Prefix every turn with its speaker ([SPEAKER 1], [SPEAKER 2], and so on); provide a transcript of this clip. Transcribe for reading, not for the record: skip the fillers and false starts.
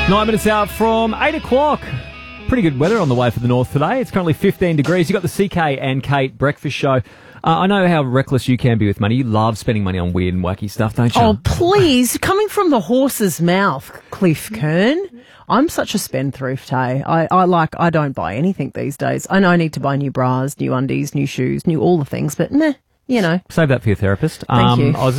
[SPEAKER 1] 9 minutes out from 8 o'clock. Pretty good weather on the way for the north today. It's currently 15 degrees. You've got the CK and Kate breakfast show. I know how reckless you can be with money. You love spending money on weird and wacky stuff, don't you?
[SPEAKER 2] Oh, please. Coming from the horse's mouth, Cliff Kern. I'm such a spendthrift, hey. I don't buy anything these days. I know I need to buy new bras, new undies, new shoes, new all the things, but meh, you know.
[SPEAKER 1] Save that for your therapist.
[SPEAKER 2] Thank you.
[SPEAKER 1] I was